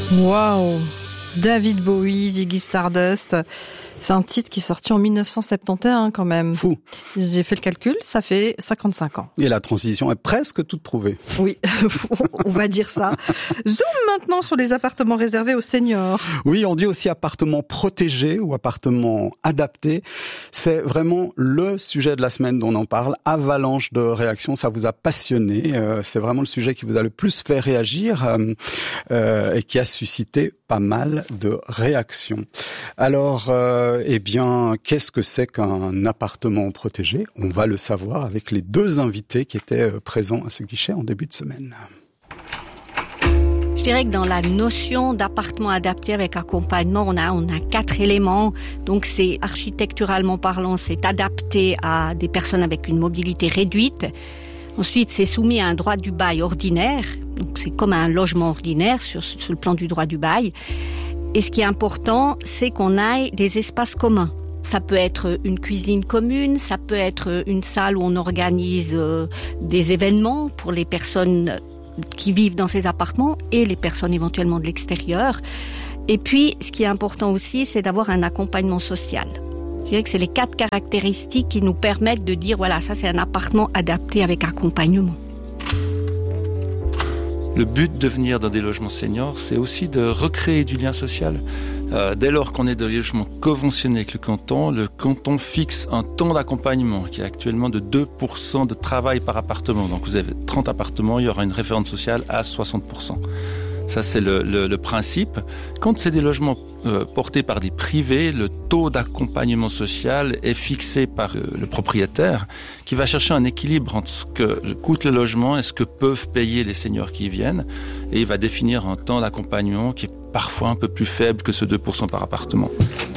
Waouh! David Bowie, Ziggy Stardust. C'est un titre qui est sorti en 1971 quand même. Fou. J'ai fait le calcul, ça fait 55 ans. Et la transition est presque toute trouvée. Oui, on va dire ça. Zoom maintenant sur les appartements réservés aux seniors. Oui, on dit aussi appartements protégés ou appartements adaptés. C'est vraiment le sujet de la semaine dont on en parle. Avalanche de réactions, ça vous a passionné. C'est vraiment le sujet qui vous a le plus fait réagir et qui a suscité pas mal de réactions. Alors, eh bien, qu'est-ce que c'est qu'un appartement protégé ? On va le savoir avec les deux invités qui étaient présents à ce guichet en début de semaine. Je dirais que dans la notion d'appartement adapté avec accompagnement, on a 4 éléments. Donc c'est architecturalement parlant, c'est adapté à des personnes avec une mobilité réduite. Ensuite, c'est soumis à un droit du bail ordinaire. Donc c'est comme un logement ordinaire sur le plan du droit du bail. Et ce qui est important, c'est qu'on ait des espaces communs. Ça peut être une cuisine commune, ça peut être une salle où on organise des événements pour les personnes qui vivent dans ces appartements et les personnes éventuellement de l'extérieur. Et puis, ce qui est important aussi, c'est d'avoir un accompagnement social. Je dirais que c'est les 4 caractéristiques qui nous permettent de dire, voilà, ça c'est un appartement adapté avec accompagnement. Le but de venir dans des logements seniors, c'est aussi de recréer du lien social. Dès lors qu'on est dans des logements conventionnés avec le canton fixe un temps d'accompagnement qui est actuellement de 2% de travail par appartement. Donc vous avez 30 appartements, il y aura une référente sociale à 60%. Ça, c'est le principe. Quand c'est des logements portés par des privés, le taux d'accompagnement social est fixé par le propriétaire qui va chercher un équilibre entre ce que coûte le logement et ce que peuvent payer les seniors qui y viennent. Et il va définir un temps d'accompagnement qui est parfois un peu plus faible que ce 2% par appartement.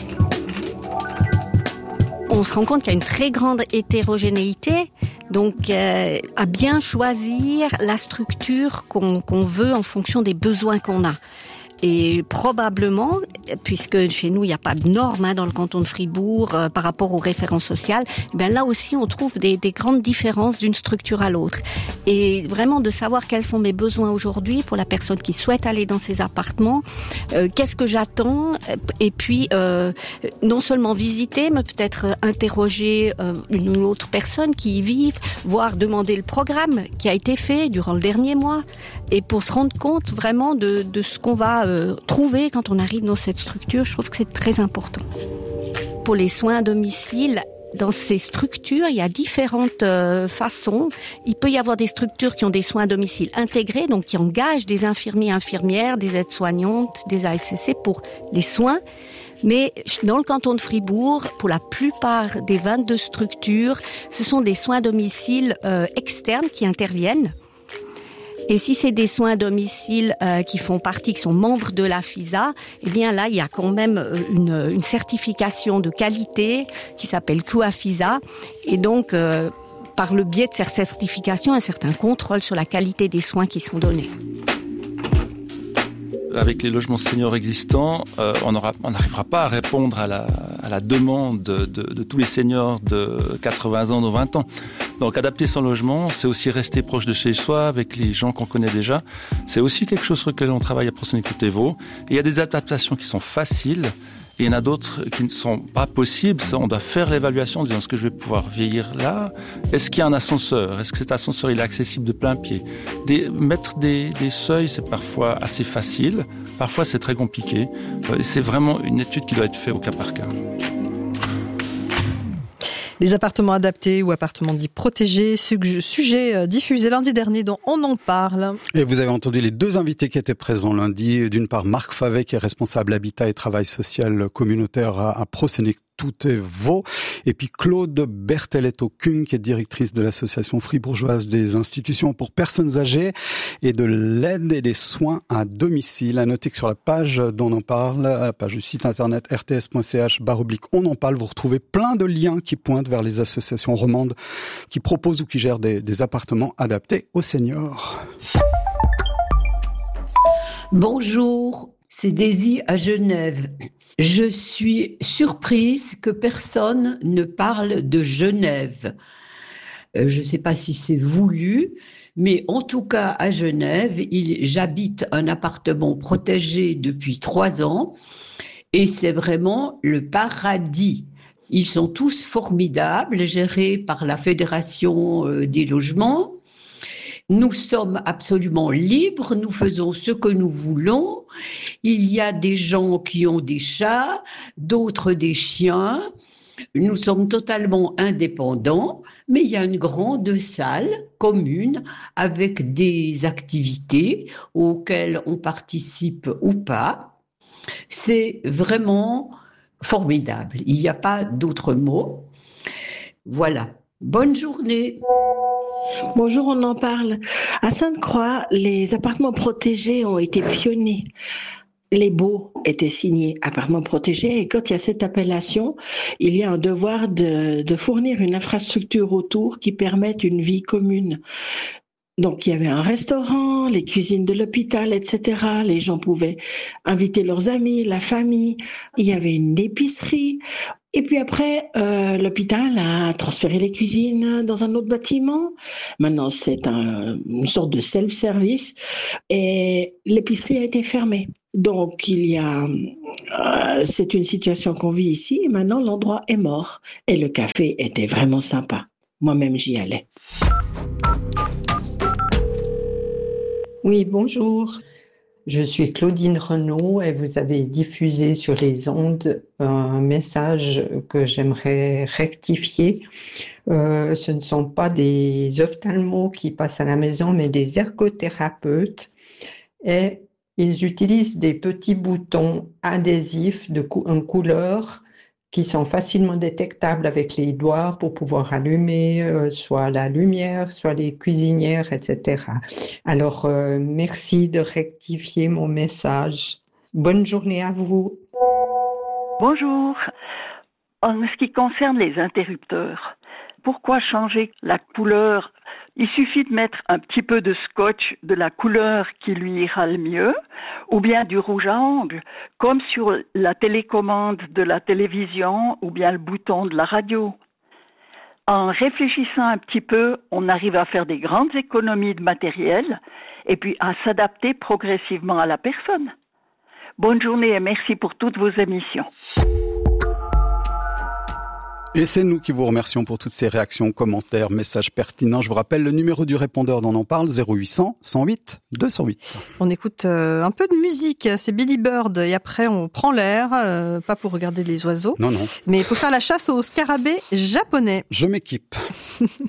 On se rend compte qu'il y a une très grande hétérogénéité, donc à bien choisir la structure qu'on veut en fonction des besoins qu'on a. Et probablement, puisque chez nous il n'y a pas de normes dans le canton de Fribourg par rapport aux références sociales, ben là aussi on trouve des grandes différences d'une structure à l'autre. Et vraiment de savoir quels sont mes besoins aujourd'hui pour la personne qui souhaite aller dans ces appartements, qu'est-ce que j'attends, et puis non seulement visiter, mais peut-être interroger une ou l'autre personne qui y vit, voire demander le programme qui a été fait durant le dernier mois, et pour se rendre compte vraiment de ce qu'on va trouver quand on arrive dans cette structure. Je trouve que c'est très important. Pour les soins à domicile, dans ces structures, il y a différentes façons. Il peut y avoir des structures qui ont des soins à domicile intégrés, donc qui engagent des infirmiers, infirmières, des aides-soignantes, des ASCC pour les soins. Mais dans le canton de Fribourg, pour la plupart des 22 structures, ce sont des soins à domicile externes qui interviennent. Et si c'est des soins à domicile qui font partie, qui sont membres de la FISA, eh bien là, il y a quand même une certification de qualité qui s'appelle QA-FISA. Et donc, par le biais de cette certification, un certain contrôle sur la qualité des soins qui sont donnés. Avec les logements seniors existants, on n'arrivera pas à répondre à la demande de tous les seniors de 80 ans, de 20 ans. Donc adapter son logement, c'est aussi rester proche de chez soi avec les gens qu'on connaît déjà. C'est aussi quelque chose sur lequel on travaille à Proximité Côté-Vaud. Et il y a des adaptations qui sont faciles et il y en a d'autres qui ne sont pas possibles. Ça, on doit faire l'évaluation en disant est-ce que je vais pouvoir vieillir là ? Est-ce qu'il y a un ascenseur ? Est-ce que cet ascenseur il est accessible de plein pied ? Mettre des seuils, c'est parfois assez facile. Parfois, c'est très compliqué. C'est vraiment une étude qui doit être faite au cas par cas. Les appartements adaptés ou appartements dits protégés, sujet diffusé lundi dernier dont on en parle. Et vous avez entendu les deux invités qui étaient présents lundi. D'une part, Marc Favet, qui est responsable habitat et travail social communautaire à Proximité Côté-Vaud. Et puis Claude Berteletto-Kung, qui est directrice de l'association fribourgeoise des institutions pour personnes âgées et de l'aide et des soins à domicile. À noter que sur la page d'On en parle, la page du site internet rts.ch/on en parle, vous retrouvez plein de liens qui pointent vers les associations romandes qui proposent ou qui gèrent des appartements adaptés aux seniors. Bonjour, c'est Daisy à Genève. Je suis surprise que personne ne parle de Genève. Je ne sais pas si c'est voulu, Mais en tout cas, à Genève, j'habite un appartement protégé depuis 3 ans et c'est vraiment le paradis. Ils sont tous formidables, gérés par la Fédération des logements. Nous sommes absolument libres, nous faisons ce que nous voulons. Il y a des gens qui ont des chats, d'autres des chiens. Nous sommes totalement indépendants, mais il y a une grande salle commune avec des activités auxquelles on participe ou pas. C'est vraiment formidable. Il n'y a pas d'autre mot. Voilà. Bonne journée. Bonjour, on en parle. À Sainte-Croix, les appartements protégés ont été pionniers. Les baux étaient signés appartements protégés et quand il y a cette appellation, il y a un devoir de fournir une infrastructure autour qui permette une vie commune. Donc il y avait un restaurant, les cuisines de l'hôpital, etc. Les gens pouvaient inviter leurs amis, la famille. Il y avait une épicerie. Et puis après, l'hôpital a transféré les cuisines dans un autre bâtiment. Maintenant, c'est une sorte de self-service. Et l'épicerie a été fermée. Donc, c'est une situation qu'on vit ici. Et maintenant, l'endroit est mort. Et le café était vraiment sympa. Moi-même, j'y allais. Oui, bonjour. Je suis Claudine Renaud et vous avez diffusé sur les ondes un message que j'aimerais rectifier. Ce ne sont pas des ophtalmos qui passent à la maison, mais des ergothérapeutes. Et ils utilisent des petits boutons adhésifs en couleur qui sont facilement détectables avec les doigts pour pouvoir allumer soit la lumière, soit les cuisinières, etc. Alors, merci de rectifier mon message. Bonne journée à vous. Bonjour. En ce qui concerne les interrupteurs, pourquoi changer la couleur ? Il suffit de mettre un petit peu de scotch de la couleur qui lui ira le mieux, ou bien du rouge à ongles, comme sur la télécommande de la télévision ou bien le bouton de la radio. En réfléchissant un petit peu, on arrive à faire des grandes économies de matériel et puis à s'adapter progressivement à la personne. Bonne journée et merci pour toutes vos émissions. Et c'est nous qui vous remercions pour toutes ces réactions, commentaires, messages pertinents. Je vous rappelle le numéro du répondeur dont on parle, 0800 108 208. On écoute un peu de musique, c'est Billy Bird, et après on prend l'air, pas pour regarder les oiseaux, Non, mais pour faire la chasse aux scarabées japonais. Je m'équipe.